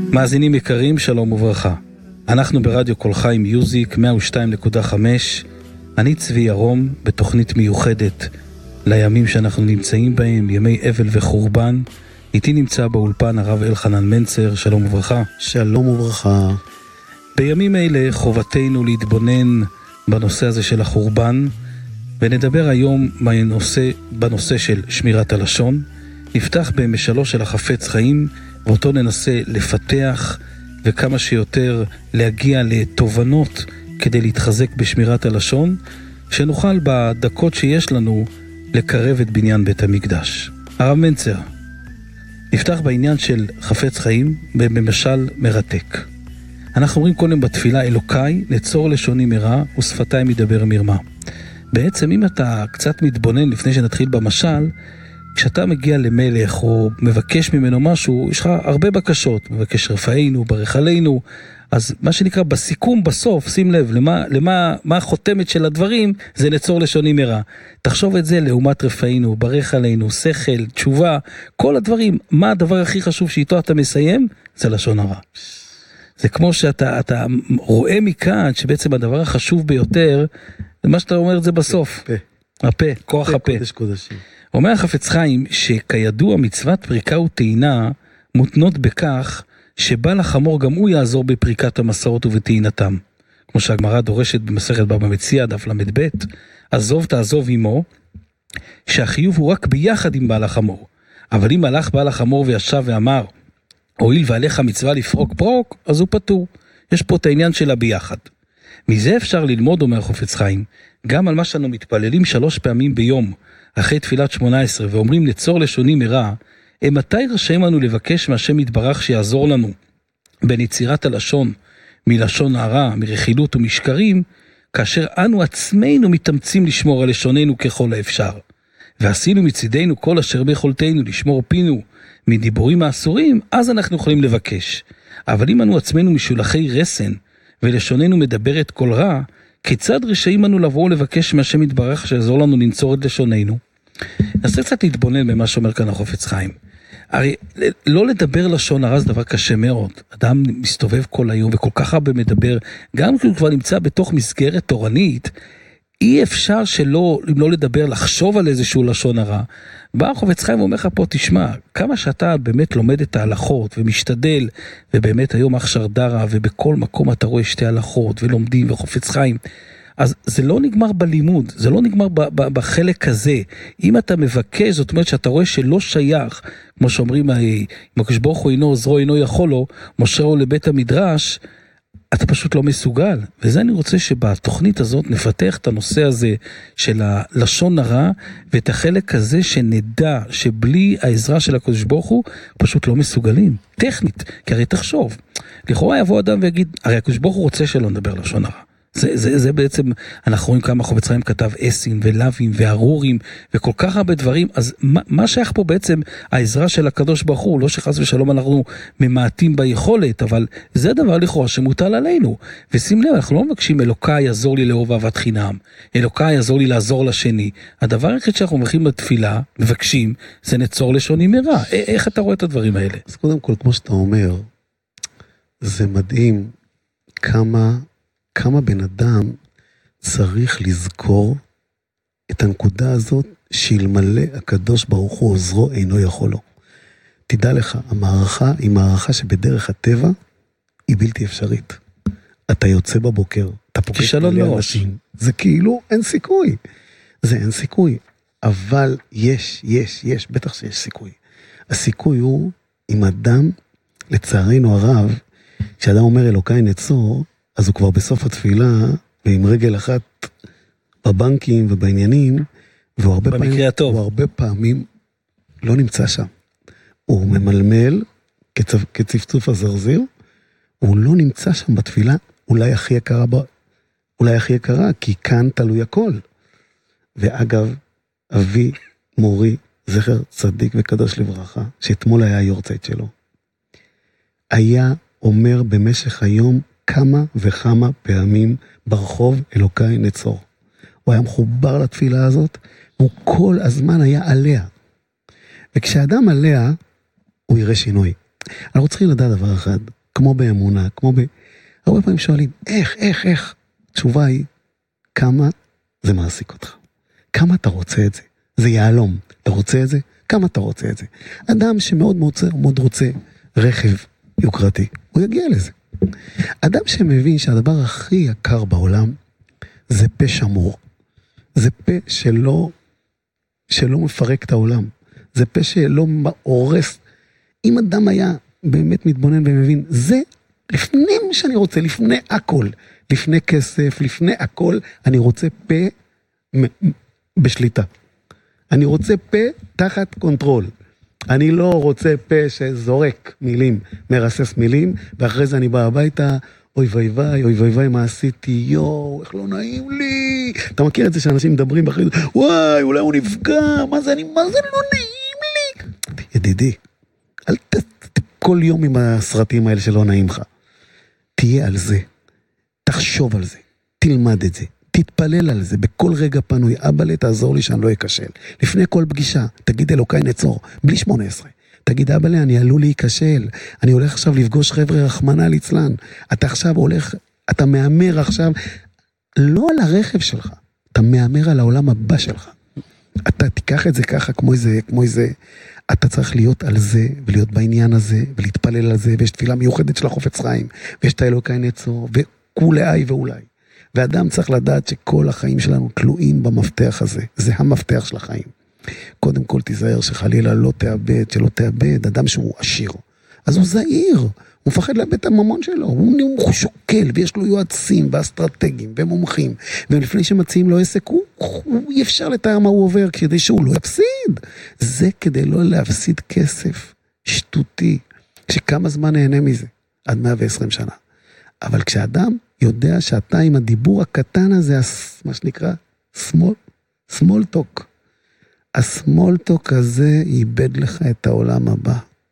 מאזינים יקרים, שלום וברכה. אנחנו ברדיו כל חי מיוזיק 102.5. אני צבי ירום בתוכנית מיוחדת לימים שאנחנו נמצאים בהם, ימי אבל וחורבן. איתי נמצא באולפן הרב אלחנן מנצר, שלום וברכה. שלום וברכה. בימים אלה חובתנו להתבונן בנושא הזה של החורבן, ונדבר היום בנושא של שמירת הלשון. נפתח במשלו של החפץ חיים, ואותו ננסה לפתח וכמה שיותר להגיע לתובנות כדי להתחזק בשמירת הלשון, שנוכל בדקות שיש לנו לקרב את בניין בית המקדש. הרב מנצר, נפתח בעניין של חפץ חיים במשל מרתק. אנחנו אומרים קודם בתפילה, אלוקיי נצור לשוני מרע ושפתיי מדבר מרמה. בעצם אם אתה קצת מתבונן לפני שנתחיל במשל, כשאתה מגיע למלך או מבקש ממנו משהו, יש לך הרבה בקשות, מבקש רפאינו, ברך עלינו, אז מה שנקרא בסיכום בסוף, שים לב, מה החותמת של הדברים, זה נצור לשוני מרע. תחשוב את זה לעומת רפאינו, ברך עלינו, שכל, תשובה, כל הדברים, מה הדבר הכי חשוב שאיתו אתה מסיים? זה לשון הרע. זה כמו שאתה רואה מכאן שבעצם הדבר החשוב ביותר, מה שאתה אומר זה בסוף. הפה, כוח הפה. קודש קודשים. אומר החפץ חיים שכידוע מצוות פריקה וטעינה מותנות בכך שבעל החמור גם הוא יעזור בפריקת המסעות ובטעינתם. כמו שהגמרא דורשת במסכת בבא מציעא דף ל"ב, עזוב תעזוב עמו, שהחיוב הוא רק ביחד עם בעל החמור. אבל אם הלך בעל החמור וישב ואמר, הואיל ועליך מצווה לפרוק פרוק, אז הוא פטור. יש פה את העניין שלה ביחד. מזה אפשר ללמוד, אומר החפץ חיים, גם על מה שאנו מתפללים 3 פעמים ביום, אחרי תפילת 18, ואומרים נצור לשוני מרע, מתי רשאים אנו לבקש מהשם יתברך שיעזור לנו בנצירת הלשון, מלשון הרע, מרכילות ומשקרים, כאשר אנו עצמנו מתאמצים לשמור על לשוננו ככל האפשר. ועשינו מצידנו כל אשר ביכולתנו לשמור פינו מדיבורים האסורים, אז אנחנו יכולים לבקש. אבל אם אנו עצמנו משולחי רסן, ולשוננו מדברת כל רע, כיצד רשאים אנו לבוא לבקש מהשם יתברך שיעזור לנו לנצור את לשוננו? ננסה קצת להתבונן במה שאומר כאן החפץ חיים. הרי לא לדבר לשון הרע זה דבר קשה מאוד. אדם מסתובב כל היום וכל כך הרבה מדבר, גם כשהוא כבר נמצא בתוך מסגרת תורנית, אי אפשר שלא, אם לא לדבר, לחשוב על איזשהו לשון הרע. בא החפץ חיים ואומר לך פה, תשמע, כמה שאתה באמת לומד את ההלכות ומשתדל, ובאמת היום אכשר דרה, ובכל מקום אתה רואה 2 הלכות ולומדים וחפץ חיים, אז זה לא נגמר בלימוד, זה לא נגמר בחלק הזה. אם אתה מבקש, זאת אומרת שאתה רואה שלא שייך, כמו שאומרים, אם הקדוש ברוך הוא אינו עוזרו אינו יכול לו, מושרו לבית המדרש, אתה פשוט לא מסוגל. וזה אני רוצה שבתוכנית הזאת נפתח את הנושא הזה של הלשון הרע, ואת החלק הזה שנדע שבלי העזרה של הקדוש ברוך הוא, פשוט לא מסוגלים. טכנית, כי הרי תחשוב, לכאורה יבוא אדם ויגיד, הרי הקדוש ברוך הוא רוצה שלא נדבר לשון הרע. זה בעצם, אנחנו רואים כמה חפץ חיים כתב אסים ולווים וארורים וכל כך הרבה דברים. אז מה שייך פה בעצם העזרה של הקדוש ברוך הוא? לא שחס ושלום אנחנו ממעטים ביכולת, אבל זה דבר לכאורה שמוטל עלינו. ושים לב, אנחנו לא מבקשים אלוקיי יעזור לי לאהוב אהבת חינם, אלוקיי יעזור לי לעזור לשני. הדבר היחיד שאנחנו מבקשים בתפילה, מבקשים, זה נצור לשוני מרע. איך אתה רואה את הדברים האלה? אז קודם כל, כמו שאתה אומר, זה מדהים כמה בן אדם צריך לזכור את הנקודה הזאת שאלמלא הקדוש ברוך הוא עוזרו אינו יכול לו. תדע לך, המערכה היא מערכה שבדרך הטבע היא בלתי אפשרית. אתה יוצא בבוקר, אתה פוגש מלא אנשים, זה כאילו אין סיכוי. זה אין סיכוי, אבל יש, בטח שיש סיכוי. הסיכוי הוא אם אדם, לצערנו הרב, כשאדם אומר אלוקיי נצור, אז הוא כבר בסוף התפילה, ועם רגל אחת בבנקים ובעניינים, והוא הרבה פעמים לא נמצא שם. הוא ממלמל כצפצוף הזרזיר, הוא לא נמצא שם בתפילה, אולי הכי יקרה, כי כאן תלוי הכל. ואגב, אבי, מורי, זכר צדיק וקדוש לברכה, שאתמול היה היורצייט שלו, היה אומר במשך היום כמה וכמה פעמים ברחוב אלוקיי נצור. הוא היה מחובר לתפילה הזאת, הוא כל הזמן היה עליה. וכשאדם עליה, הוא יראה שינוי. אנחנו צריכים לדעת דבר אחד, כמו באמונה, הרבה פעמים שואלים, איך? התשובה היא, כמה זה מעסיק אותך? כמה אתה רוצה את זה? זה יעלום. אתה רוצה את זה? כמה אתה רוצה את זה? אדם שמאוד מאוד רוצה רכב יוקרתי, הוא יגיע לזה. אדם שמבין שהדבר הכי יקר בעולם, זה פה שמור. זה פה שלא מפרק את העולם. זה פה שלא הורס. אם אדם היה באמת מתבונן ומבין, זה לפני מה שאני רוצה, לפני הכל, לפני כסף, לפני הכל, אני רוצה פה בשליטה. אני רוצה פה תחת קונטרול. אני לא רוצה פה שזורק מילים, מרסס מילים, ואחרי זה אני בא הביתה, אוי ויי, מה עשיתי, יו, איך לא נעים לי. אתה מכיר את זה שאנשים מדברים באחרי זה, וואי, אולי הוא נפגע, מה זה לא נעים לי. ידידי, אל כל יום עם הסרטים האלה שלא נעים לך. תהיה על זה, תחשוב על זה, תלמד את זה, תתפלל על זה, בכל רגע פנוי, אבא תעזור לי שאני לא אכשל. לפני כל פגישה, תגיד אלוקיי נצור, בלי 18. תגיד אבא אני עלול להיכשל, אני הולך עכשיו לפגוש חבר'ה רחמנא ליצלן, אתה עכשיו הולך, אתה מאמר עכשיו, לא על הרכב שלך, אתה מאמר על העולם הבא שלך. אתה תיקח את זה ככה כמו איזה, אתה צריך להיות על זה, ולהיות בעניין הזה, ולהתפלל על זה, ויש תפילה מיוחדת של החופץ חיים, ויש את האלוקי נצור, וכולי ואולי. ואדם צריך לדעת שכל החיים שלנו תלויים במפתח הזה, זה המפתח של החיים. קודם כל תיזהר שחלילה לא תאבד, שלא תאבד, אדם שהוא עשיר. אז הוא זהיר, הוא מפחד לאבד את הממון שלו, הוא שוקל, ויש לו יועצים, ואסטרטגים, ומומחים, ולפני שמציעים לו עסק, אי אפשר לתאר מה הוא עובר, כדי שהוא לא יפסיד. זה כדי לא להפסיד כסף, שטותי, שכמה זמן נהנה מזה, עד 120 שנה. אבל כשאדם יודע שאתה עם הדיבור הקטן הזה, מה שנקרא, small talk, הסמולטוק הזה איבד לך את העולם הבא.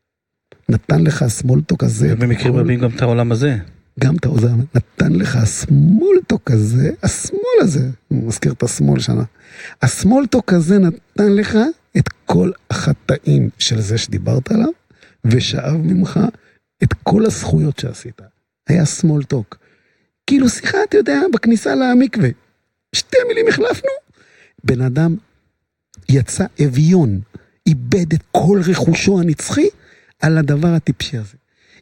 נתן לך הסמולטוק הזה. ובמקרים רבים גם את העולם הזה. גם את העולם, נתן לך הסמולטוק הזה, השמאל הזה, הוא מזכיר את השמאל שנה. הסמולטוק הזה נתן לך את כל החטאים של זה שדיברת עליו, ושאב ממך את כל הזכויות שעשית. היה סמולטוק. כאילו שיחה, אתה יודע, בכניסה למקווה. שתי מילים החלפנו. בן אדם יצא אביון, איבד את כל רכושו הנצחי על הדבר הטיפשי הזה.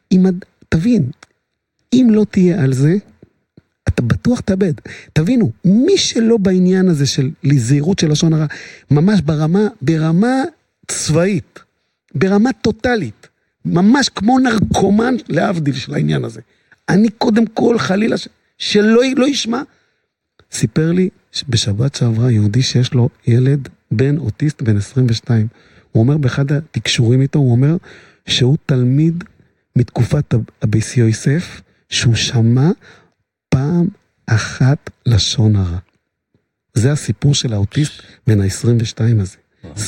תבין, אם לא תהיה על זה, אתה בטוח תאבד. תבינו, מי שלא בעניין הזה של לזהירות של לשון הרע, ממש ברמה צבאית, ברמה טוטלית, ממש כמו נרקומן להבדיל של העניין הזה. אני קודם כל חלילה שלא ישמע, סיפר לי בשבת שעברה יהודי שיש לו ילד בן אוטיסט בן 22. הוא אומר באחד התקשורים איתו, הוא אומר שהוא תלמיד מתקופת אביס יוסף, שהוא שמע פעם אחת לשון הרע. זה הסיפור של האוטיסט בן ה-22 הזה.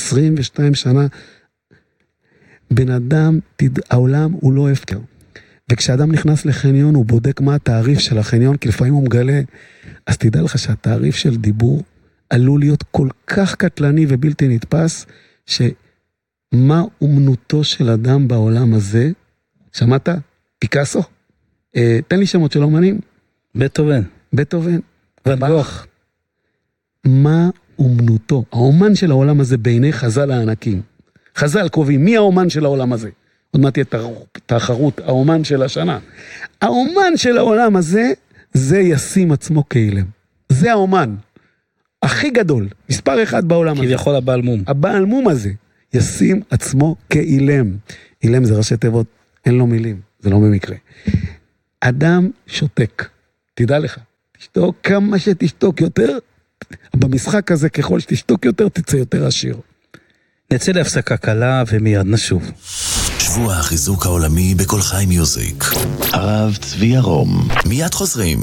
22 שנה, בן אדם, העולם הוא לא הפקר. וכשאדם נכנס לחניון, הוא בודק מה התעריף של החניון, כי לפעמים הוא מגלה, אז תדע לך שהתעריף של דיבור עלול להיות כל כך קטלני ובלתי נתפס, שמה אומנותו של אדם בעולם הזה, שמעת? פיקאסו? תן לי שמות של אומנים. בטהובן. ואן גוך. מה אומנותו? האומן של העולם הזה בעיני חז"ל הענקים. חז"ל קובעים, מי האומן של העולם הזה? עוד מעט תהיה תחרות, האומן של השנה. האומן של העולם הזה, זה ישים עצמו כאילם. זה האומן. הכי גדול, מספר אחד בעולם הזה. כביכול הבעל מום. הבעל מום הזה, ישים עצמו כאילם. אילם זה ראשי תיבות, אין לו מילים, זה לא במקרה. אדם שותק, תדע לך, תשתוק כמה שתשתוק יותר, במשחק הזה ככל שתשתוק יותר, תצא יותר עשיר. נצא להפסקה קלה ומיד נשוב. שבוע החיזוק העולמי בכל חי מיוזיק. הרב צבי ירום. מיד חוזרים.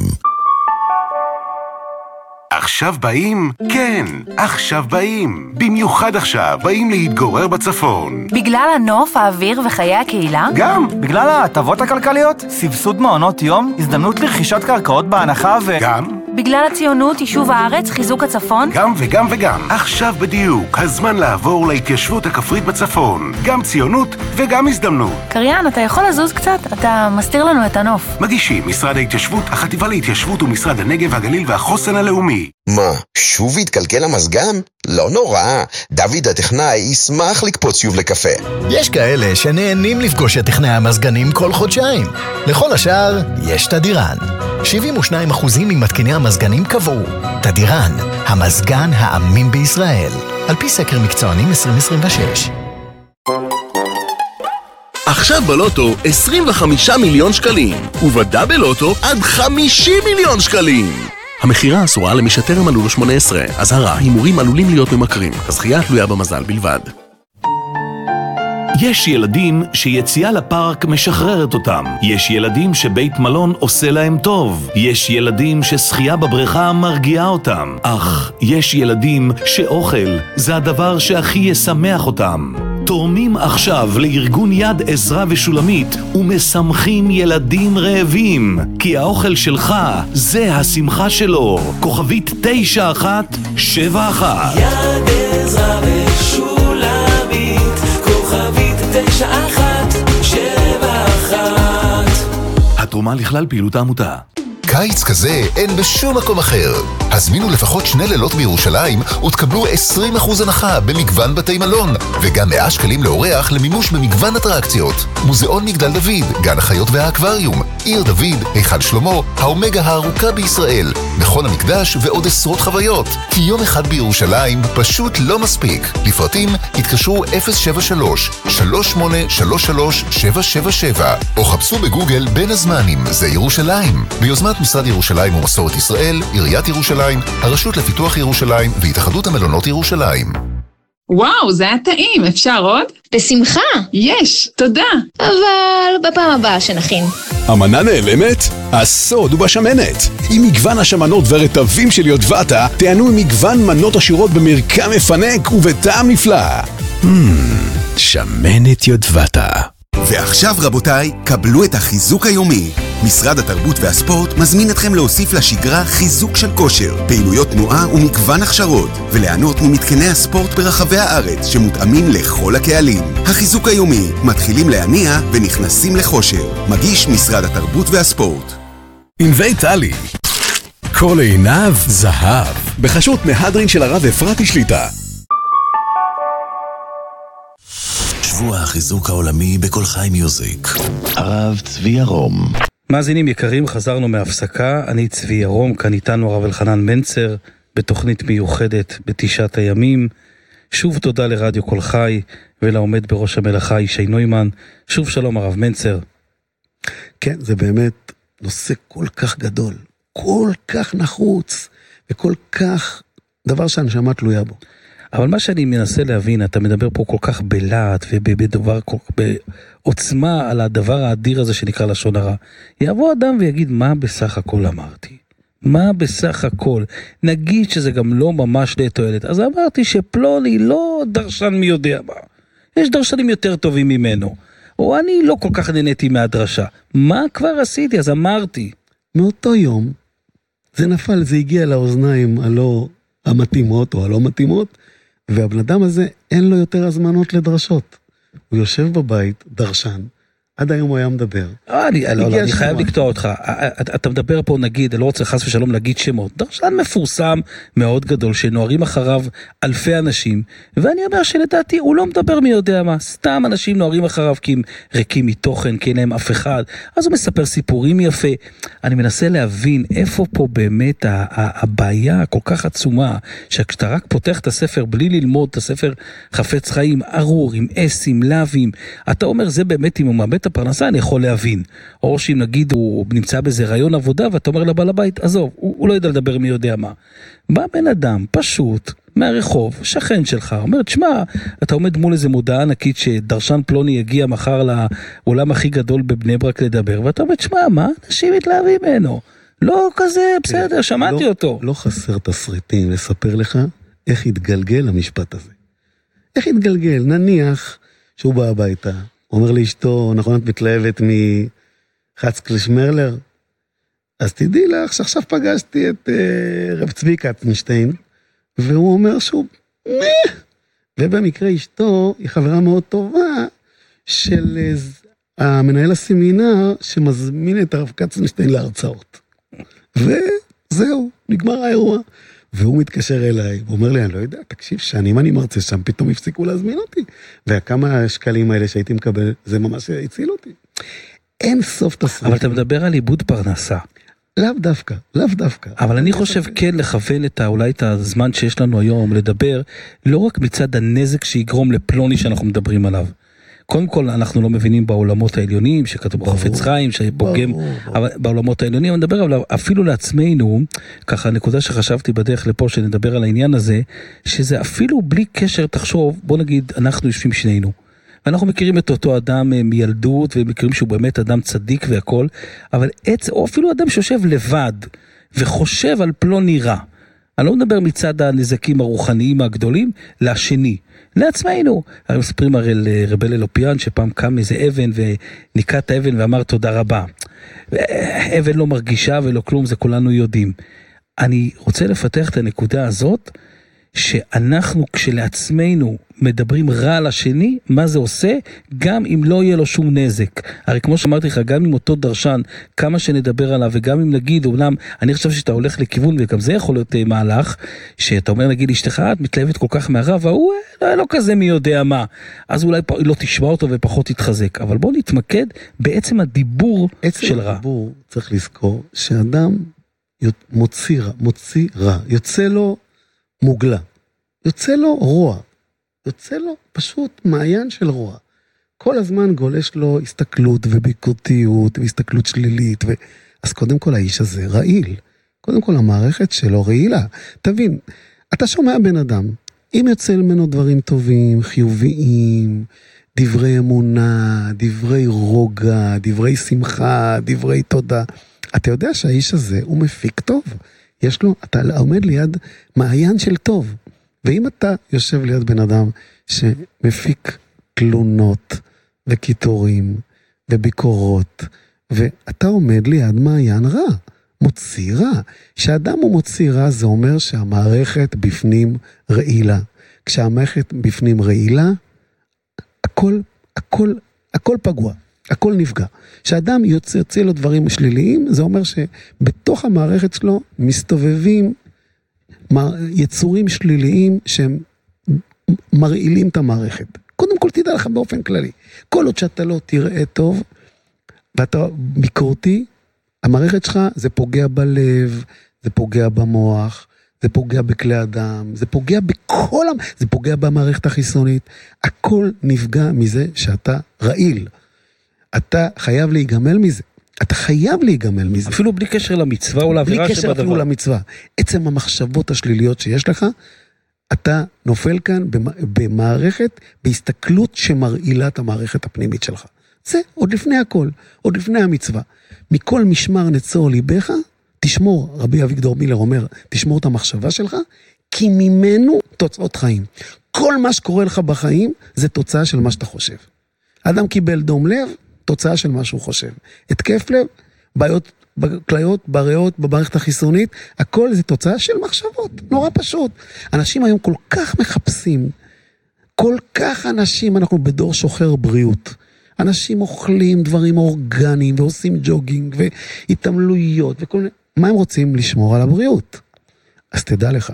עכשיו באים? כן, עכשיו באים. במיוחד עכשיו, באים להתגורר בצפון. בגלל הנוף, האוויר וחיי הקהילה? גם. בגלל ההטבות הכלכליות, סבסוד מעונות יום, הזדמנות לרכישת קרקעות בהנחה גם. בגלל הציונות, יישוב הארץ, חיזוק הצפון? גם וגם וגם. עכשיו בדיוק, הזמן לעבור להתיישבות הכפרית בצפון. גם ציונות וגם הזדמנות. קריין, אתה יכול לזוז קצת? אתה מסתיר לנו את הנוף. מגישים משרד ההתיישבות, החטיבה להתיישבות ומשרד הנגב והגליל והחוסן הלאומי. מה, שוב התקלקל המזגן? לא נורא, דוד הטכנאי ישמח לקפוץ שוב לקפה. יש כאלה שנהנים לפגוש את טכנאי המזגנים כל חודשיים. לכל השאר, יש תדירן. 72% ממתקני המזגנים קבעו. תדירן, המזגן האמין בישראל. על פי סקר מקצוענים 2026. עכשיו בלוטו 25 מיליון שקלים, ובדאבל לוטו עד 50 מיליון שקלים. המחירה אסורה למי שטרם מלאו לו 18. אזהרה, הימורים עלולים להיות ממכרים. הזכייה תלויה במזל בלבד. יש ילדים שיציאה לפארק משחררת אותם. יש ילדים שבית מלון עושה להם טוב. יש ילדים ששחייה בבריכה מרגיעה אותם. אך יש ילדים שאוכל זה הדבר שהכי ישמח אותם. תורמים עכשיו לארגון יד עזרה ושולמית ומשמחים ילדים רעבים. כי האוכל שלך זה השמחה שלו. כוכבית 9171. יד עזרה ושולמית, כוכבית 9171. התרומה לכלל פעילות העמותה. קיץ כזה אין בשום מקום אחר. הזמינו לפחות 2 לילות בירושלים ותקבלו 20% הנחה במגוון בתי מלון, וגם 100 שקלים לאורח למימוש במגוון אטרקציות. מוזיאון מגדל דוד, גן החיות והאקווריום, עיר דוד, היכל שלמה, האומגה הארוכה בישראל, מכון המקדש ועוד עשרות חוויות. כי יום אחד בירושלים פשוט לא מספיק. לפרטים התקשרו 073-3833-777 או חפשו בגוגל בין הזמנים זה ירושלים. ביוזמת משרד ירושלים ומסורת ישראל, עיריית ירושלים, הרשות לפיתוח ירושלים והתאחדות המלונות ירושלים. וואו, זה היה טעים, אפשר עוד? בשמחה. יש, תודה. אבל בפעם הבאה שנכין. המנה נעלמת? הסוד הוא בשמנת. עם מגוון השמנות והרטבים של יודבטה, תענו עם מגוון מנות עשירות במרקם מפנק ובטעם נפלא. שמנת יודבטה. ועכשיו רבותיי, קבלו את החיזוק היומי. משרד התרבות והספורט מזמין אתכם להוסיף לשגרה חיזוק של כושר, פעילויות תנועה ומגוון הכשרות, וליהנות ממתקני הספורט ברחבי הארץ שמותאמים לכל הקהלים. החיזוק היומי, מתחילים להניע ונכנסים לכושר. מגיש משרד התרבות והספורט. ענבי טלי, כל עיניו זהב, בחשות מהדרין של הרב אפרתי שליטה. שבוע החיזוק העולמי בכל חי מיוזיק. הרב צבי ירום. מאזינים יקרים, חזרנו מהפסקה. אני צבי ירום, כאן איתנו הרב אלחנן מנצר בתוכנית מיוחדת בתשעת הימים. שוב תודה לרדיו כל חי ולעומד בראש המלאכה ישי נוימן. שוב שלום הרב מנצר. כן, זה באמת נושא כל כך גדול, כל כך נחוץ וכל כך דבר שהנשמה תלויה בו. אבל מה שאני מנסה להבין, אתה מדבר פה כל כך בלעט ובדבר, בעוצמה על הדבר האדיר הזה שנקרא לשון הרע. יבוא אדם ויגיד, מה בסך הכל אמרתי? מה בסך הכל? נגיד שזה גם לא ממש לתועלת. אז אמרתי שפלוני לא דרשן מי יודע מה. יש דרשנים יותר טובים ממנו. או אני לא כל כך נהניתי מהדרשה. מה כבר עשיתי? אז אמרתי. מאותו יום, זה נפל, זה הגיע לאוזניים הלא המתאימות או הלא מתאימות, והבן אדם הזה אין לו יותר הזמנות לדרשות. הוא יושב בבית, דרשן, עד היום הוא היה מדבר. אני חייב לקטוע אותך. אתה מדבר פה, נגיד, אני לא רוצה חס ושלום להגיד שמות. דרשן מפורסם מאוד גדול, שנוערים אחריו אלפי אנשים, ואני אומר שלדעתי הוא לא מדבר מי יודע מה. סתם אנשים נוערים אחריו כי הם ריקים מתוכן, כי אין להם אף אחד. אז הוא מספר סיפורים יפה. אני מנסה להבין איפה פה באמת הבעיה הכל כך עצומה, שכשאתה רק פותח את הספר בלי ללמוד את הספר חפץ חיים, ארור, עם אסים, לבים, אתה אומר זה באמת אם הוא מאבד את הפרנסה, אני יכול להבין. או שאם נגיד הוא נמצא באיזה רעיון עבודה, ואתה אומר לבעל הבית, עזוב, הוא לא יודע לדבר מי יודע מה. בא בן אדם פשוט מהרחוב, שכן שלך, אומר, תשמע, אתה עומד מול איזה מודעה ענקית שדרשן פלוני יגיע מחר לעולם הכי גדול בבני ברק לדבר, ואתה אומר, תשמע, מה אנשים מתלהבים ממנו? לא כזה, בסדר, שמעתי אותו. לא חסר תסריטים לספר לך איך התגלגל המשפט הזה. איך התגלגל? נניח שהוא בא הביתה, אומר לאשתו, נכון, את מתלהבת מחץ קלשמרלר? אז תדעי לך שעכשיו פגשתי את רב צבי קצנשטיין, והוא אומר שהוא ובמקרה אשתו היא חברה מאוד טובה של המנהל הסמינר שמזמין את הרב קצנשטיין להרצאות. וזהו, נגמר האירוע. והוא מתקשר אליי, הוא אומר לי, אני לא יודע, תקשיב, שנים אני מרצה שם, פתאום הפסיקו להזמין אותי. והכמה השקלים האלה שהייתי מקבל, זה ממש הציל אותי. אין סוף תסריט. אבל אתה מדבר על איבוד פרנסה. לאו דווקא, לאו דווקא. אבל אני חושב כן לכוון אולי את הזמן שיש לנו היום לדבר, לא רק מצד הנזק שיגרום לפלוני שאנחנו מדברים עליו. קודם כל אנחנו לא מבינים בעולמות העליונים, שכתוב בחפץ חיים, שבוגם בעולמות העליונים, אני מדבר אבל אפילו לעצמנו, ככה הנקודה שחשבתי בדרך לפה שנדבר על העניין הזה, שזה אפילו בלי קשר תחשוב, בוא נגיד אנחנו יושבים שנינו, ואנחנו מכירים את אותו אדם מילדות, ומכירים שהוא באמת אדם צדיק והכל, אבל או אפילו אדם שיושב לבד, וחושב על פלוני רע, אני לא מדבר מצד הנזקים הרוחניים הגדולים, לשני, לעצמנו. אנחנו מספרים הרי לרבל אלופיאן, שפעם קם איזה אבן, וניקה את האבן ואמר תודה רבה. אבן לא מרגישה ולא כלום, זה כולנו יודעים. אני רוצה לפתח את הנקודה הזאת, שאנחנו כשלעצמנו מדברים רע על השני, מה זה עושה? גם אם לא יהיה לו שום נזק. הרי כמו שאמרתי לך, גם אם אותו דרשן, כמה שנדבר עליו, וגם אם נגיד, אומנם, אני חושב שאתה הולך לכיוון, וגם זה יכול להיות מהלך, שאתה אומר, נגיד, אשתך, את מתלהבת כל כך מהרב, והוא לא כזה מי יודע מה. אז אולי לא תשמע אותו ופחות תתחזק. אבל בוא נתמקד בעצם הדיבור של רע. הדיבור צריך לזכור, שאדם מוציא רע, יוצא לו מוגלה, יוצא לו רוע, יוצא לו פשוט מעיין של רוע. כל הזמן גולש לו הסתכלות וביקורתיות והסתכלות שלילית, אז קודם כל האיש הזה רעיל. קודם כל המערכת שלו רעילה. תבין, אתה שומע בן אדם, אם יוצא ממנו דברים טובים, חיוביים, דברי אמונה, דברי רוגע, דברי שמחה, דברי תודה, אתה יודע שהאיש הזה הוא מפיק טוב. יש לו, אתה עומד ליד מעיין של טוב. ואם אתה יושב ליד בן אדם שמפיק תלונות וקיטורים וביקורות, ואתה עומד ליד מעיין רע, מוציא רע. כשאדם הוא מוציא רע, זה אומר שהמערכת בפנים רעילה. כשהמערכת בפנים רעילה, הכל פגוע. הכל נפגע. כשאדם יוצא לו דברים שליליים, זה אומר שבתוך המערכת שלו מסתובבים יצורים שליליים שהם מרעילים את המערכת. קודם כל תדע לך באופן כללי. כל עוד שאתה לא תראה טוב, ואתה ביקורתי, המערכת שלך זה פוגע בלב, זה פוגע במוח, זה פוגע בכלי אדם, זה פוגע זה פוגע במערכת החיסונית. הכל נפגע מזה שאתה רעיל. אתה חייב להיגמל מזה. אתה חייב להיגמל מזה. אפילו בלי קשר למצווה או לעבירה שבדבר. בלי קשר אפילו למצווה. עצם המחשבות השליליות שיש לך, אתה נופל כאן במערכת, בהסתכלות שמרעילה את המערכת הפנימית שלך. זה עוד לפני הכל, עוד לפני המצווה. מכל משמר נצור ליבך, תשמור, רבי אביגדור מילר אומר, תשמור את המחשבה שלך, כי ממנו תוצאות חיים. כל מה שקורה לך בחיים, זה תוצאה של מה שאתה חושב. אדם קיבל דום לב, תוצאה של מה שהוא חושב. התקף לב, בעיות בכליות, בריאות, במערכת החיסונית, הכל זה תוצאה של מחשבות, נורא פשוט. אנשים היום כל כך מחפשים, כל כך אנשים, אנחנו בדור שוחר בריאות. אנשים אוכלים דברים אורגניים, ועושים ג'וגינג, והתעמלויות, וכל מיני. מה הם רוצים? לשמור על הבריאות. אז תדע לך,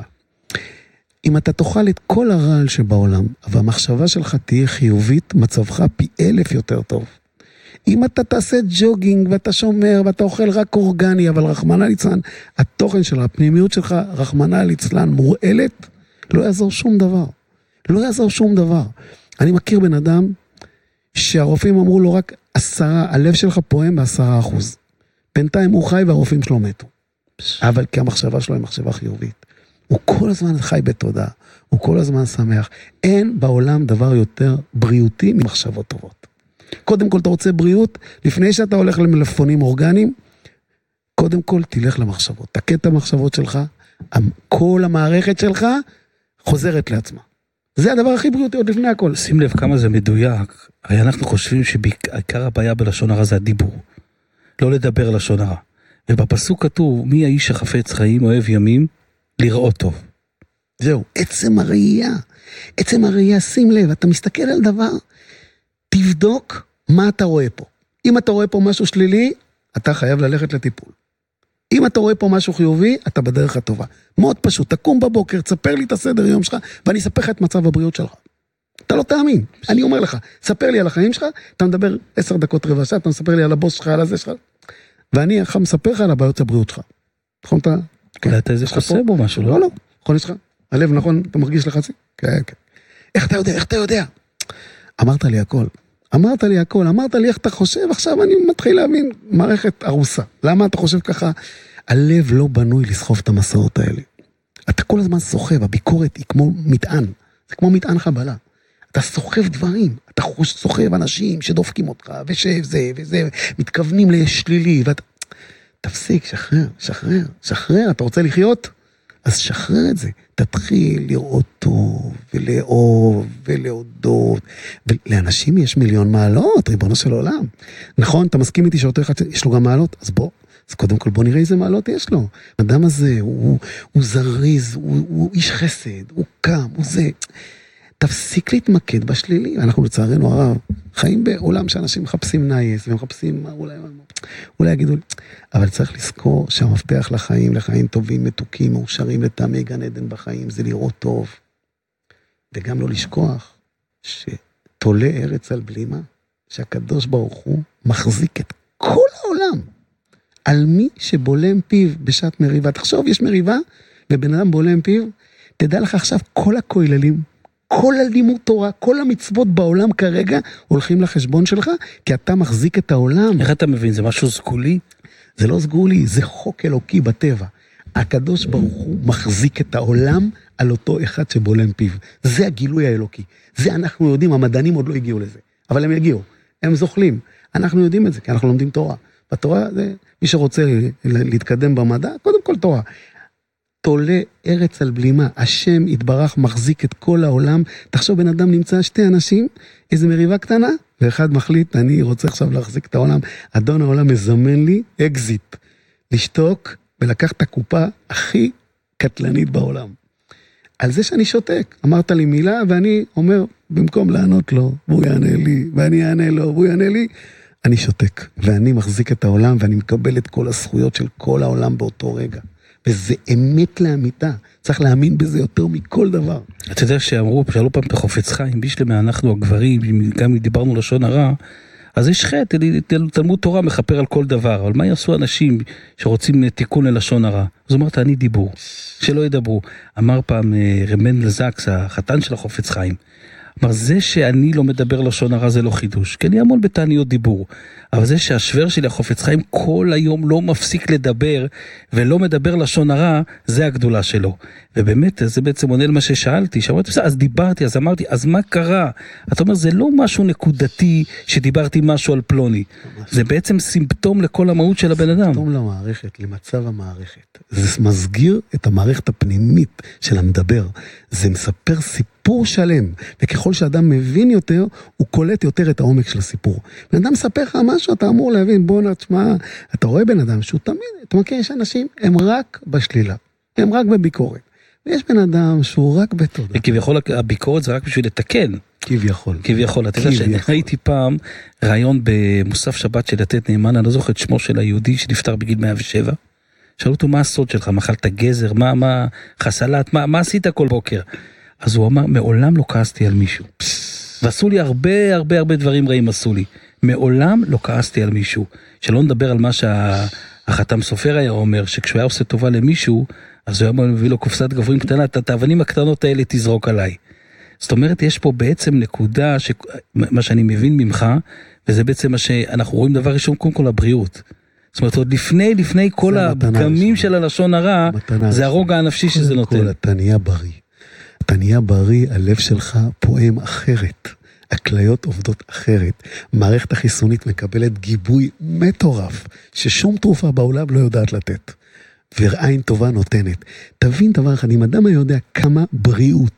אם אתה תאכל את כל הרעל שבעולם, והמחשבה שלך תהיה חיובית, מצבך פי 1000 יותר טוב. אם אתה תעשה ג'וגינג, ואתה שומר, ואתה אוכל רק אורגני, אבל רחמנא ליצלן, התוכן של הפנימיות שלך, רחמנא ליצלן, מורעלת, לא יעזור שום דבר. לא יעזור שום דבר. אני מכיר בן אדם, שהרופאים אמרו לו רק 10, הלב שלך פועם ב10%. בינתיים הוא חי והרופאים שלו מתו. אבל כי המחשבה שלו היא מחשבה חיובית. הוא כל הזמן חי בתודה, הוא כל הזמן שמח. אין בעולם דבר יותר בריאותי ממחשבות טובות. קודם כל אתה רוצה בריאות, לפני שאתה הולך למלפפונים אורגניים, קודם כל תלך למחשבות. תקט את המחשבות שלך, כל המערכת שלך חוזרת לעצמה. זה הדבר הכי בריאותי עוד לפני הכל. שים לב כמה זה מדויק, הרי אנחנו חושבים שבעיקר הבעיה בלשון הרע זה הדיבור. לא לדבר לשון הרע. ובפסוק כתוב, מי האיש החפץ חיים, אוהב ימים, לראות טוב. זהו, עצם הראייה, שים לב, אתה מסתכל על דבר, תבדוק מה אתה רואה פה. אם אתה רואה פה משהו שלילי, אתה חייב ללכת לטיפול. אם אתה רואה פה משהו חיובי, אתה בדרך הטובה. מאוד פשוט, תקום בבוקר, תספר לי את הסדר יום שלך, ואני אספר לך את מצב הבריאות שלך. אתה לא תאמין, אני אומר לך, ספר לי על החיים שלך, אתה מדבר 10 דקות רבע שעה, אתה מספר לי על הבוס שלך, על הזה שלך, ואני אחר מספר לך על הבעיות הבריאות שלך. נכון אתה? כן. אתה איזה חוסר בו משהו, לא? לא, נכון יש לך. הלב נכון, אתה מרגיש לחצי? כן, כן. איך אתה יודע? אמרת לי הכל, אמרת לי איך אתה חושב, עכשיו אני מתחיל להבין, מערכת ארוסה. למה אתה חושב ככה? הלב לא בנוי לסחוב את המסעות האלה. אתה כל הזמן סוחב, הביקורת היא כמו מטען, זה כמו מטען חבלה. אתה סוחב דברים, אתה סוחב אנשים שדופקים אותך, וזה, מתכוונים לשלילי, ואתה... תפסיק, שחרר, אתה רוצה לחיות? אז שחרר את זה, תתחיל לראות טוב, ולאהוב, ולהודות, ולאנשים יש מיליון מעלות, ריבונו של עולם. נכון, אתה מסכים איתי שאותו אחד יש לו גם מעלות? אז קודם כל בוא נראה איזה מעלות יש לו. האדם הזה, הוא זריז, הוא איש חסד, הוא קם, הוא זה. תפסיק להתמקד בשלילי. אנחנו לצערנו הרב, חיים בעולם שאנשים מחפשים נייס, ומחפשים, אולי יגידו, אבל צריך לזכור שהמפתח לחיים טובים, מתוקים, מאושרים לטעמי גן עדן בחיים, זה לראות טוב. וגם לא לשכוח שתולה ארץ על בלימה, שהקדוש ברוך הוא מחזיק את כל העולם, על מי שבולם פיו בשעת מריבה. תחשוב, יש מריבה, ובן אדם בולם פיו, תדע לך עכשיו כל הכוללים, כל הלימוד תורה, כל המצוות בעולם כרגע הולכים לחשבון שלך, כי אתה מחזיק את העולם. איך אתה מבין? זה משהו סגולי? זה לא סגולי, זה חוק אלוקי בטבע. הקדוש ברוך הוא מחזיק את העולם על אותו אחד שבולם פיו. זה הגילוי האלוקי. זה אנחנו יודעים, המדענים עוד לא הגיעו לזה. אבל הם יגיעו, הם זוכלים. אנחנו יודעים את זה, כי אנחנו לומדים תורה. בתורה, זה, מי שרוצה להתקדם במדע, קודם כל תורה. תולה ארץ על בלימה, השם יתברך מחזיק את כל העולם. תחשוב, בן אדם נמצא שתי אנשים, איזו מריבה קטנה, ואחד מחליט, אני רוצה עכשיו להחזיק את העולם. אדון העולם מזמן לי אקזיט, לשתוק ולקח את הקופה הכי קטלנית בעולם. על זה שאני שותק, אמרת לי מילה, ואני אומר, במקום לענות לו, והוא יענה לי, ואני אענה לו, והוא יענה לי, אני שותק, ואני מחזיק את העולם, ואני מקבל את כל הזכויות של כל העולם באותו רגע. וזה אמת לאמיתה, צריך להאמין בזה יותר מכל דבר. אתה יודע שאמרו, שאלו פעם את החופץ חיים, בשלמה אנחנו הגברים, גם אם דיברנו לשון הרע, אז יש חטא, תלמוד תורה מחפר על כל דבר, אבל מה יעשו אנשים שרוצים תיקון ללשון הרע? אז אמרת, אני דיבור, שלא ידברו. אמר פעם רמן לזקס, החתן של החופץ חיים, אמר, זה שאני לא מדבר לשון הרע זה לא חידוש, כי אני המון בתעניות דיבור, אבל זה שהשוור שלי החופץ חיים כל היום לא מפסיק לדבר, ולא מדבר לשון הרע, זה הגדולה שלו. ובאמת, זה בעצם עונה למה ששאלתי, שאמרתי, אז דיברתי, אז אמרתי, אז מה קרה? אתה אומר, זה לא משהו נקודתי, שדיברתי משהו על פלוני, זה בעצם סימפטום לכל המהות של הבן אדם. סימפטום למערכת, למצב המערכת. זה מסגיר את המערכת הפנימית של המדבר, זה מספר סיפור שלם, וככל שאדם מבין יותר, הוא קולט יותר את העומק של הסיפור. בן אדם מספר לך משהו, אתה אמור להבין, בוא נשמע, אתה רואה בן אדם שהוא תמיד, אתה מכיר, יש אנשים, הם רק בשלילה, הם רק בביקורת. ויש בן אדם שהוא רק בתודה. וכביכול הביקורת זה רק בשביל לתקן. כביכול. אתה יודע שהייתי פעם רעיון במוסף שבת של לתת נאמן, אני לא זוכר את שמו של היהודי שנפטר בגיל 107, שאלו אותו מה הסוד שלך, מאכלת גזר, מה חסלת, מה עשית כל בוקר? אז הוא אמר, מעולם לא כעסתי על מישהו. ועשו לי הרבה דברים רעים עשו לי. מעולם לא כעסתי על מישהו. שלא נדבר על מה שהחתם סופר היה אומר, שכשהוא היה עושה טובה למישהו, אז הוא היה מביא לו קופסת גברים קטנה, את האבנים הקטנות האלה תזרוק עליי. זאת אומרת, יש פה בעצם נקודה, מה שאני מבין ממך, וזה בעצם מה שאנחנו רואים דבר ראשון, קודם כל הבריאות. זאת אומרת, עוד לפני כל הפגמים של הלשון הרע, זה הרוגע הנפשי שזה נותן. אתה נהיה בריא, הלב שלך פועם אחרת. הכליות עובדות אחרת. מערכת החיסונית מקבלת גיבוי מטורף, ששום תרופה בעולם לא יודעת לתת. ועין טובה נותנת. תבין דבר אחד, אם אדם יודע כמה בריאות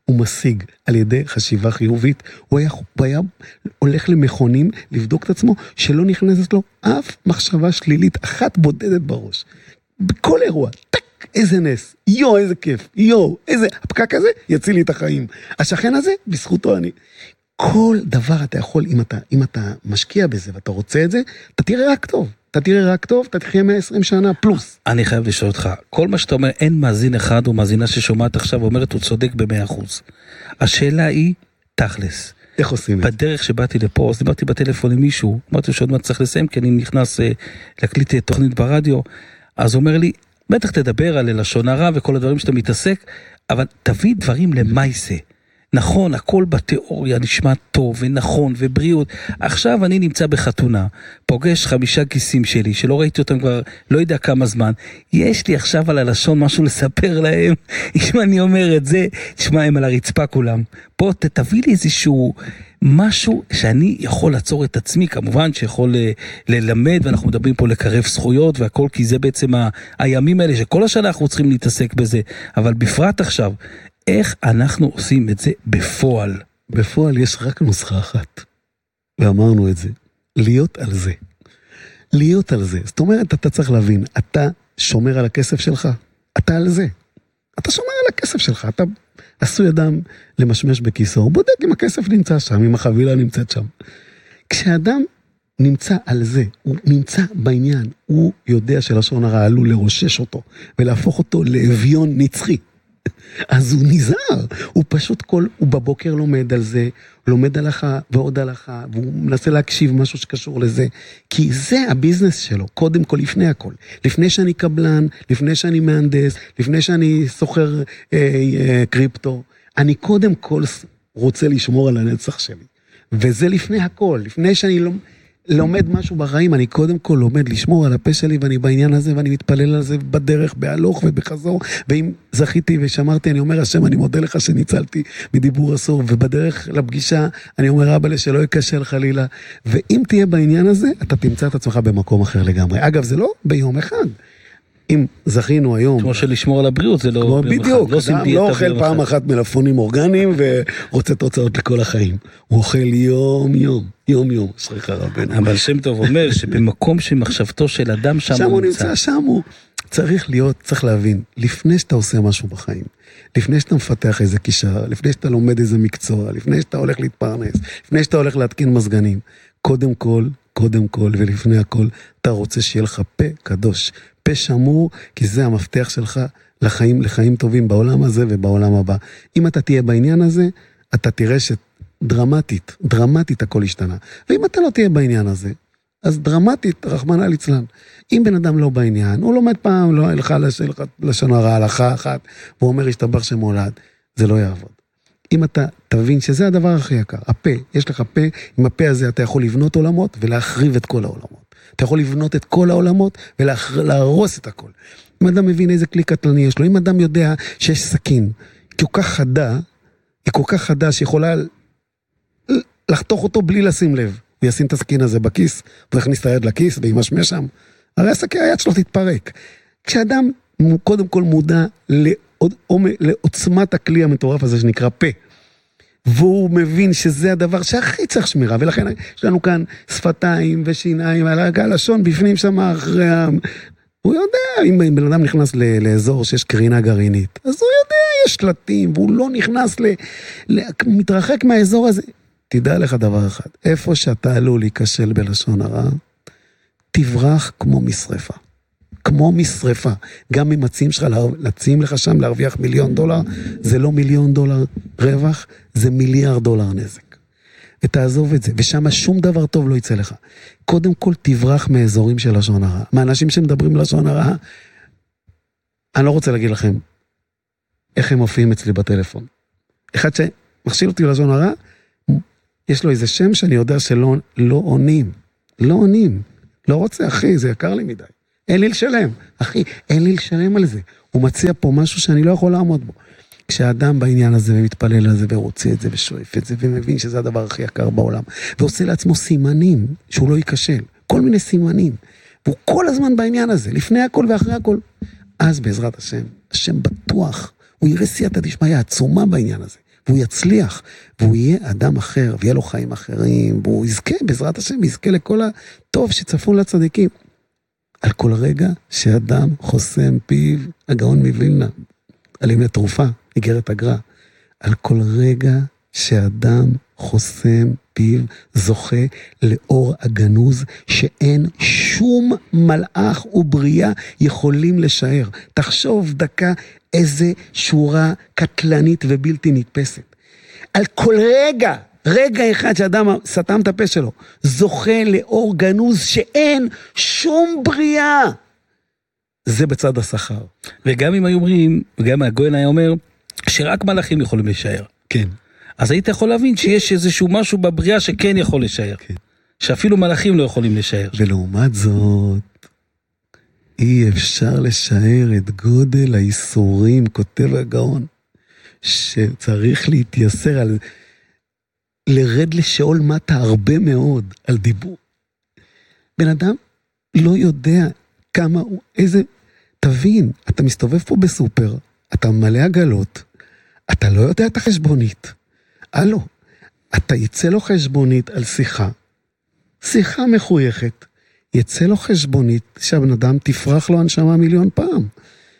הוא משיג על ידי חשיבה חיובית, הוא היה הולך למכונים לבדוק את עצמו, שלא נכנסת לו אף מחשבה שלילית, אחת בודדת בראש. בכל אירוע, טק, איזה נס, יו, איזה כיף, יו, איזה, הפקק הזה יציל לי את החיים. השכן הזה, בזכותו אני. כל דבר אתה יכול, אם אתה משקיע בזה ואתה רוצה את זה, אתה תראה רק טוב. אתה תראה רק טוב, אתה תחיה 120 שנה פלוס. אני חייב לשאול אותך, כל מה שאתה אומר, אין מאזין אחד או מאזינה ששומעת עכשיו ואומרת, הוא צודק ב100%. השאלה היא, תכלס. איך עושים את זה? בדרך שבאתי לפה, אז דיברתי בטלפון עם מישהו, אמרתי שעוד מעט צריך לסיים, כי אני נכנס להקליט תוכנית ברדיו, אז הוא אומר לי, בטח תדבר על לשון הרע וכל הדברים שאתה מתעסק, אבל תביא דברים למייסה. נכון, הכל בתיאוריה נשמע טוב ונכון ובריאות. עכשיו אני נמצא בחתונה, פוגש 5 כיסים שלי, שלא ראיתי אותם כבר לא יודע כמה זמן. יש לי עכשיו על הלשון משהו לספר להם. אם אני אומר את זה, תשמע, הם על הרצפה כולם. פה תביא לי איזשהו משהו שאני יכול לעצור את עצמי, כמובן שיכול ללמד, ואנחנו מדברים פה לקרב זכויות והכל, כי זה בעצם הימים האלה שכל השנה אנחנו צריכים להתעסק בזה. אבל בפרט עכשיו, איך אנחנו עושים את זה בפועל? בפועל יש רק נוסחה אחת, ואמרנו את זה, להיות על זה. להיות על זה. זאת אומרת, אתה צריך להבין, אתה שומר על הכסף שלך, אתה על זה. אתה שומר על הכסף שלך, אתה עשוי אדם למשמש בכיסו, הוא בודק אם הכסף נמצא שם, אם החבילה נמצאת שם. כשאדם נמצא על זה, הוא נמצא בעניין, הוא יודע שלשון הרע עלול לרושש אותו, ולהפוך אותו לאביון נצחי. אז הוא נזהר, הוא פשוט הוא בבוקר לומד על זה, לומד הלכה ועוד הלכה, והוא מנסה להקשיב משהו שקשור לזה, כי זה הביזנס שלו, קודם כל, לפני הכל. לפני שאני קבלן, לפני שאני מהנדס, לפני שאני סוחר קריפטו, אני קודם כל רוצה לשמור על הנצח שלי. וזה לפני הכל, לפני שאני לומד משהו בחיים, אני קודם כל לומד לשמור על הפה שלי, ואני בעניין הזה, ואני מתפלל על זה בדרך, בהלוך ובחזור, ואם זכיתי ושמרתי, אני אומר, השם, אני מודה לך שניצלתי מדיבור אסור, ובדרך לפגישה, אני אומר, אבא, שלא יקשר חלילה, ואם תהיה בעניין הזה, אתה תמצא את עצמך במקום אחר לגמרי. אגב, זה לא ביום אחד. אם זכינו היום... כמו שלשמור על הבריאות, זה לא... בדיוק, אדם לא אוכל פעם אחת מלפונים אורגניים, ורוצה תוצאות לכל החיים. הוא אוכל יום, שריך רבנו. אבל שם טוב אומר שבמקום שמחשבתו של אדם שם הוא נמצא. שם הוא צריך להיות, צריך להבין, לפני שאתה עושה משהו בחיים, לפני שאתה מפתח איזה קישר, לפני שאתה לומד איזה מקצוע, לפני שאתה הולך להתפרנס, לפני שאתה הולך להתקין מזגנים, קודם כל ולפני הכל, אתה רוצה שיהיה לך פה קדוש, פה שמור, כי זה המפתח שלך לחיים טובים בעולם הזה ובעולם הבא. אם אתה תהיה בעניין הזה, אתה תראה דרמטית הכל השתנה. ואם אתה לא תהיה בעניין הזה, אז דרמטית, רחמנא ליצלן. אם בן אדם לא בעניין, הוא לומד פעם, לא הלכה לשון הרע, הלכה אחת, והוא אומר, השתבח שמולד, זה לא יעבוד. אם אתה תבין שזה הדבר הכי יקר, הפה, יש לך פה, עם הפה הזה אתה יכול לבנות עולמות ולהחריב את כל העולמות. אתה יכול לבנות את כל העולמות ולהרוס את הכל. אם אדם מבין איזה כלי קטלני יש לו, אם אדם יודע שיש סכין, היא כל כך חדה שיכולה לחתוך אותו בלי לשים לב. הוא ישים את הסכין הזה בכיס, הוא יכניס את היד לכיס וימשמש שם. הרי היד שלו תתפרק. כשאדם קודם כל מודע לעוצמת הכלי המטורף הזה שנקרא פה, והוא מבין שזה הדבר שהכי צריך שמירה, ולכן יש לנו כאן שפתיים ושיניים, הלשון בפנים שם אחרי הוא יודע, אם בן אדם נכנס לאזור שיש קרינה גרעינית, אז הוא יודע, יש שלטים, והוא לא נכנס מתרחק מהאזור הזה. תדע לך דבר אחד, איפה שאתה עלול להיכשל בלשון הרע, תברח כמו משרפה. כמו משרפה. גם אם מציעים לך שם להרוויח $1,000,000, זה לא $1,000,000 רווח, זה $1,000,000,000 נזק. ותעזוב את זה, ושם שום דבר טוב לא יצא לך. קודם כל תברח מאזורים של לשון הרע. מהאנשים שמדברים לשון הרע, אני לא רוצה להגיד לכם איך הם מופיעים אצלי בטלפון. אחד שמכשיל אותי לשון הרע, יש לו איזה שם שאני יודע שלא עונים. לא עונים. לא רוצה, אחי, זה יקר לי מדי. אין לי לשלם. אחי, אין לי לשלם על זה. הוא מציע פה משהו שאני לא יכול לעמוד בו. כשהאדם בעניין הזה ומתפלל על זה ורוצה את זה ושואף את זה ומבין שזה הדבר הכי יקר בעולם, ועושה לעצמו סימנים שהוא לא ייכשל. כל מיני סימנים. והוא כל הזמן בעניין הזה, לפני הכל ואחרי הכל. אז בעזרת השם בטוח, הוא יראה סייעתא דשמיא עצומה בעניין הזה. והוא יצליח, והוא יהיה אדם אחר, ויהיה לו חיים אחרים, והוא יזכה, בעזרת השם, יזכה לכל הטוב שצפון לצדיקים. על כל רגע שאדם חוסם פיו, הגאון מווילנה, על ימי תרופה, איגרת הגר"א, על כל רגע שאדם חוסם פיו, זוכה לאור הגנוז, שאין שום מלאך ובריאה יכולים לשער. תחשוב דקה איזה שורה קטלנית ובלתי נתפסת. על כל רגע אחד שאדם סתם את הפה שלו, זוכה לאור גנוז שאין שום בריאה. זה בצד השכר. וגם אם היו אומרים, וגם הגויין היה אומר, שרק מלאכים יכולים לשער. כן. אז היית יכול להבין שיש איזשהו משהו בבריאה שכן יכול לשער. כן. שאפילו מלאכים לא יכולים לשער. ולעומת זאת, אי אפשר לשער את גודל האיסורים, כותב הגאון, שצריך להתייסר על לרד לשאול מטה הרבה מאוד על דיבור. בן אדם לא יודע כמה הוא, איזה, תבין, אתה מסתובב פה בסופר, אתה מלא עגלות, אתה לא יודע את החשבונית. הלו, אתה יצא לו חשבונית על שיחה מחויכת, יצא לו חשבונית שהבן אדם תפרח לו הנשמה מיליון פעם.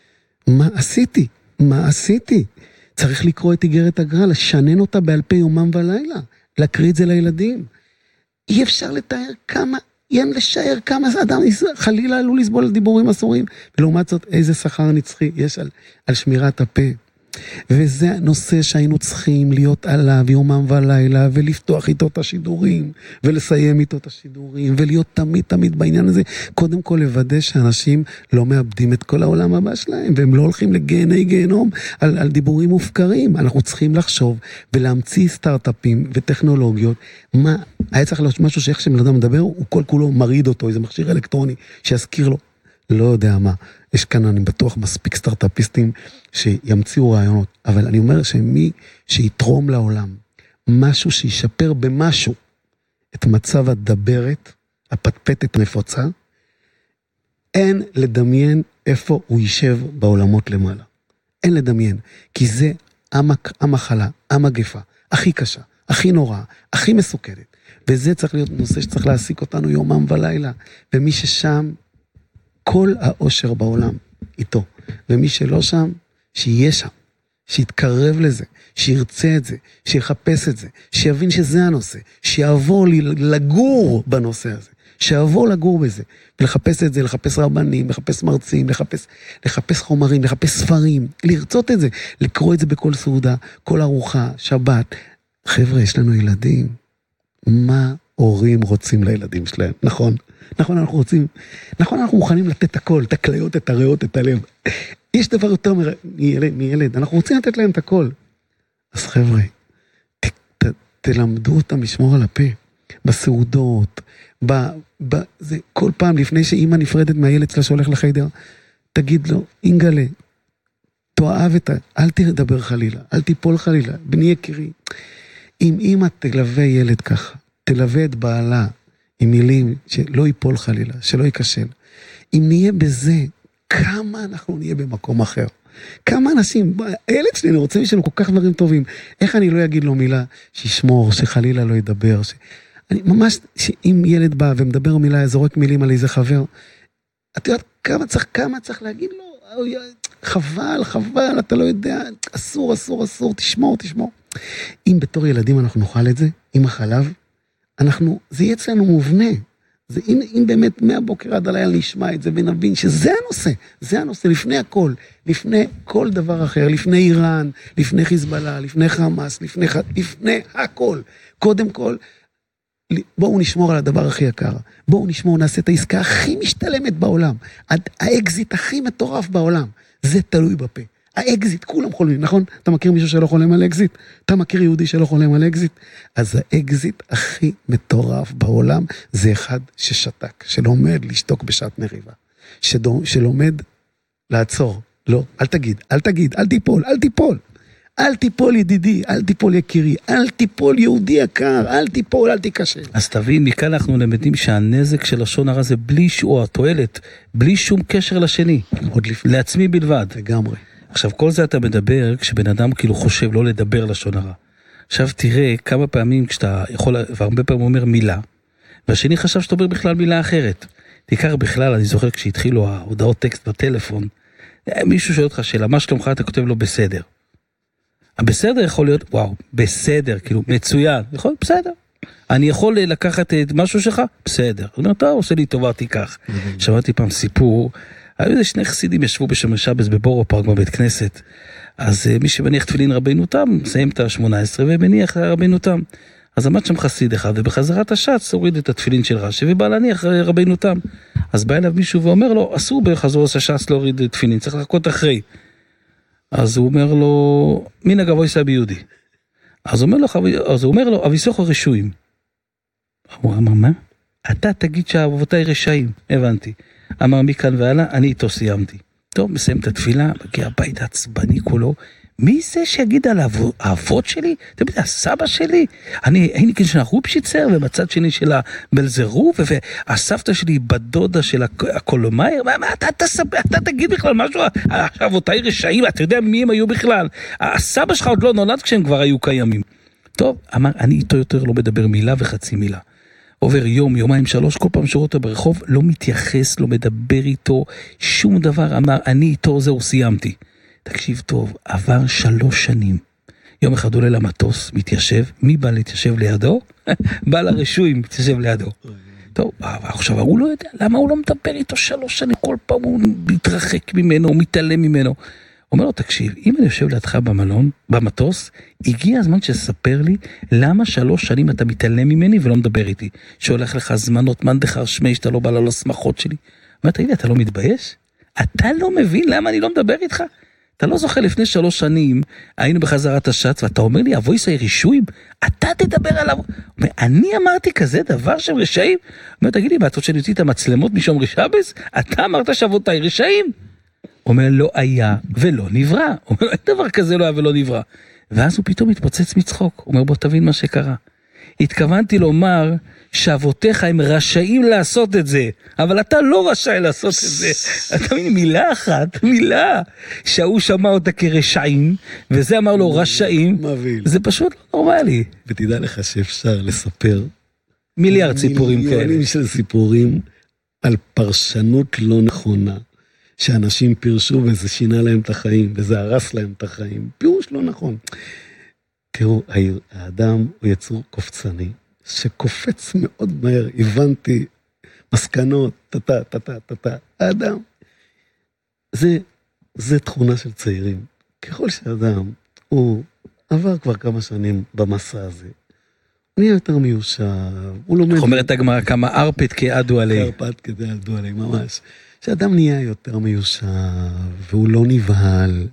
מה עשיתי? צריך לקרוא את איגרת הגר"א, לשנן אותה בעל פה יומם ולילה, להקריא את זה לילדים. אי אפשר לתאר כמה, אין לשער כמה אדם חלילה עלול לסבול על דיבורים אסורים, ולעומת זאת איזה שכר נצחי יש על שמירת הפה. וזה הנושא שהיינו צריכים להיות עליו יומם ולילה, ולפתוח איתו את השידורים, ולסיים איתו את השידורים, ולהיות תמיד בעניין הזה. קודם כל לוודא שאנשים לא מאבדים את כל העולם הבא שלהם, והם לא הולכים גיהנום על דיבורים מופקרים. אנחנו צריכים לחשוב ולהמציא סטארט-אפים וטכנולוגיות. היה צריך להיות משהו שאיך שבן אדם מדבר, הוא כל כולו מריד אותו, איזה מכשיר אלקטרוני שיזכיר לו. לא יודע מה, יש כאן אני בטוח מספיק סטארט-אפיסטים שימציאו רעיונות, אבל אני אומר שמי שיתרום לעולם משהו שישפר במשהו את מצב הדברת, הפטפטת הנפוצה, אין לדמיין איפה הוא יישב בעולמות למעלה. אין לדמיין, כי זה המחלה, המגפה, הכי קשה, הכי נוראה, הכי מסוכנת, וזה צריך להיות נושא שצריך להעסיק אותנו יומם ולילה, ומי ששם, כל האושר בעולם איתו, ומי שלא שם, שיהיה שם, שיתקרב לזה, שירצה את זה, שיחפש את זה, שיבין שזה הנושא, שיעבור לגור בנושא הזה, שיעבור לגור בזה, ולחפש את זה, לחפש רבנים, לחפש מרצים, לחפש חומרים, לחפש ספרים, לרצות את זה, לקרוא את זה בכל סעודה, כל ארוחה, שבת. חבר'ה, יש לנו ילדים, מה הורים רוצים לילדים שלהם, נכון? נכון, אנחנו מוכנים לתת הכל, את הכליות, את הריאות, את הלב. יש דבר יותר מילד, אנחנו רוצים לתת להם את הכל. אז חבר'ה, תלמדו אותם לשמור על הפה, בסעודות, זה כל פעם לפני שאמא נפרדת מהילד שלה שהולך לחדר, תגיד לו, אינגלה, תאהב אל תדבר חלילה, אל תיפול חלילה, בני יקירי. אם אמא תלווה ילד ככה, תלווה את בעלה, עם מילים שלא ייפול חלילה, שלא ייכשל. אם נהיה בזה, כמה אנחנו נהיה במקום אחר. כמה אנשים, הילד שלי, אני רוצה משהו כל כך דברים טובים. איך אני לא אגיד לו מילה שישמור, שחלילה לא ידבר. אני ממש, שאם ילד בא ומדבר מילה, זורק מילים על איזה חבר, אתה יודעת כמה צריך להגיד לו, חבל, אתה לא יודע, אסור, תשמור. אם בתור ילדים אנחנו נאכל את זה, עם החלב, זה יהיה אצלנו מובנה. אם באמת מהבוקר עד הלילה נשמע את זה ונבין שזה הנושא, לפני הכל, לפני כל דבר אחר, לפני איראן, לפני חיזבאללה, לפני חמאס, לפני הכל. קודם כל, בואו נשמור על הדבר הכי יקר. בואו נשמור, נעשה את העסקה הכי משתלמת בעולם. האקזיט הכי מטורף בעולם. זה תלוי בפה. האקזיט, כולם חולמים, נכון? אתה מכיר מישהו שלא חולם על אקזיט? אתה מכיר יהודי שלא חולם על אקזיט? אז האקזיט הכי מטורף בעולם, זה אחד ששתק, שלומד לשתוק בשעת מריבה, שלומד לעצור. לא, אל תגיד, אל תיפול ידידי, אל תיפול יקירי, אל תיפול יהודי יקר, אל תיפול, אל תיקשל. אז תבין, מכאן אנחנו למדים שהנזק של לשון הרע זה בלי או התועלת, בלי שום קשר לשני, לעצמי בלבד. לגמרי. עכשיו, כל זה אתה מדבר כשבן אדם כאילו חושב לא לדבר לשון הרע. עכשיו תראה כמה פעמים כשאתה יכול, והרבה פעמים אומר מילה, והשני חשב שאתה אומר בכלל מילה אחרת. תיקח בכלל, אני זוכר כשהתחילו ההודעות טקסט בטלפון, מישהו שואל אותך שאלה, מה שלומך? אתה כותב לו בסדר. הבסדר יכול להיות, וואו, בסדר, כאילו מצוין, יכול להיות בסדר. אני יכול לקחת את משהו שלך? בסדר. הוא אומר, טוב, עושה לי טובה, תיקח. שמעתי פעם סיפור, היו איזה שני חסידים ישבו בשומר שבס בבורו פארק בבית כנסת, אז מי שמניח תפילין רבינו תם, מסיים את ה-18 ומניח רבינו תם. אז עמד שם חסיד אחד, ובחזרת השץ הוריד את התפילין של רש"י, ובא להניח רבינו תם. אז בא אליו מישהו ואומר לו, אסור בחזרת השץ להוריד תפילין, צריך לחכות אחרי. אז הוא אומר לו, מן הגבוי יישא ביהודי. אז הוא אומר לו, אביסוך הרשועים. הוא אמר, מה? אתה תגיד שאבותיי רשעים. הבנתי. אמר מכאן והלאה, אני איתו סיימתי. טוב, מסיים את התפילה, מגיע הבית עצבני כולו. מי זה שיגיד על האבות שלי? אתה יודע, הסבא שלי? הייתי כאן של הרופשיצר, ובצד שני של הבלזרוף, והסבתא שלי בדודה של הקולומייר. מה, אתה תגיד בכלל משהו? אבותיי רשעים, אתה יודע מי הם היו בכלל? הסבא שלך עוד לא נולד כשהם כבר היו קיימים. טוב, אמר, אני איתו יותר לא מדבר מילה וחצי מילה. עובר יום, יומיים, 3, כל פעם שורות ברחוב, לא מתייחס, לא מדבר איתו, שום דבר. אמר, אני איתו, זהו, סיימתי. תקשיב טוב, עבר 3 שנים. יום אחד עולה למטוס, מתיישב, מי בא להתיישב לידו? בא לרשועים, מתיישב לידו. טוב, עכשיו הוא לא יודע, למה הוא לא מדבר איתו 3 שנים, כל פעם הוא מתרחק ממנו, הוא מתעלם ממנו. אומר לו, תקשיב, אם אני יושב לידך במלון, במטוס, הגיע הזמן שספר לי למה 3 שנים אתה מתעלם ממני ולא מדבר איתי. שהולך לך זמנות, מן דחר שמי, שאתה לא בא לסמכות שלי. אומר, תגיד לי, אתה לא מתבייש? אתה לא מבין למה אני לא מדבר איתך? אתה לא זוכר לפני 3 שנים, היינו בחזרת השץ, ואתה אומר לי, אבוי סי רישויים, אתה תדבר עליו. אני אמרתי כזה דבר שהם רשעים? אומר, תגיד לי, מה, אתה רוצה להוציא את המצלמות משום רשבס? אתה אמרת שאבותיי רשעים? אומר, לא היה ולא נברא. אומר, אין דבר כזה לא היה ולא נברא. ואז הוא פתאום מתפוצץ מצחוק. אומר, בוא תבין מה שקרה. התכוונתי לומר שאבותיך הם רשאים לעשות את זה, אבל אתה לא רשאי לעשות את זה. אתה מבין, מילה אחת, מילה, שהוא שמע אותה כרשעים, וזה אמר לו רשאים, זה פשוט לא נורמלי. ותדע לך שאפשר לספר מיליארד סיפורים כאלה. מיליונים של סיפורים על פרשנות לא נכונה, שאנשים פירשו וזה שינה להם את החיים, וזה הרס להם את החיים. פירוש לא נכון. תראו, האדם הוא יצור קופצני, שקופץ מאוד מהר, הבנתי, מסקנות, האדם. זה תכונה של צעירים. ככל שאדם, הוא עבר כבר כמה שנים במסע הזה, הוא נהיה יותר מיושב, הוא לומד... אומרת הגמרא, כמה ארפת כעדו עלי. ארפת כעדו עלי, ממש. שאדם נהיה יותר מיושב, והוא לא נבהל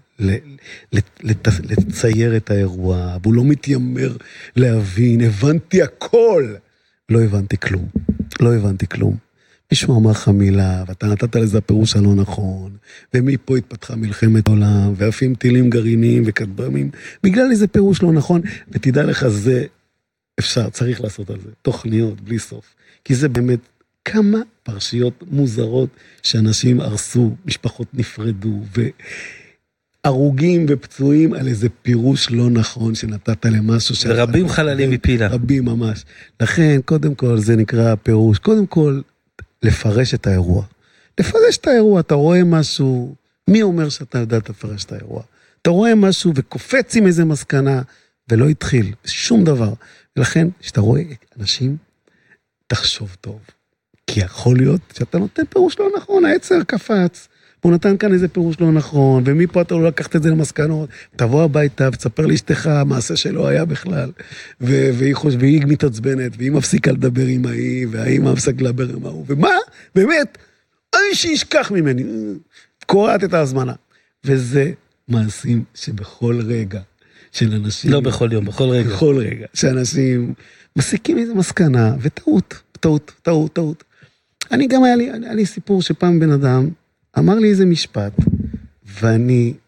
לצייר את האירוע, והוא לא מתיימר להבין, הבנתי הכל. לא הבנתי כלום, לא הבנתי כלום. מישהו אמר לך מילה, ואתה נתת לזה הפירוש הלא נכון, ומפה התפתחה מלחמת עולם, ואפים טילים גרעיניים וכדברים, בגלל איזה פירוש לא נכון, ותדע לך זה אפשר, צריך לעשות על זה, תוכניות בלי סוף, כי זה באמת כמה פרשיות מוזרות שאנשים הרסו, משפחות נפרדו, והרוגים ופצועים על איזה פירוש לא נכון שנתת למשהו. ורבים חללים מפילה. רבים ממש. לכן, קודם כל, זה נקרא פירוש. קודם כל, לפרש את האירוע. לפרש את האירוע, אתה רואה משהו, מי אומר שאתה יודע לפרש את האירוע? אתה רואה משהו וקופץ עם איזה מסקנה, ולא התחיל, שום דבר. ולכן, כשאתה רואה אנשים, תחשוב טוב. כי יכול להיות שאתה נותן פירוש לא נכון, העצר קפץ, הוא נתן כאן איזה פירוש לא נכון, ומפה אתה לא לקחת את זה למסקנות, תבוא הביתה ותספר לאשתך מעשה שלא היה בכלל, והיא מתעצבנת, והיא מפסיקה לדבר עם ההיא, והיא מפסיקה לדבר עם ההוא, ומה? באמת, אני שישכח ממני, קוראת את ההזמנה. וזה מעשים שבכל רגע של אנשים... לא בכל יום, בכל רגע. בכל רגע, שאנשים מסיקים איזה מסקנה, וטעות. אני גם היה לי סיפור שפעם בן אדם אמר לי איזה משפט, ואני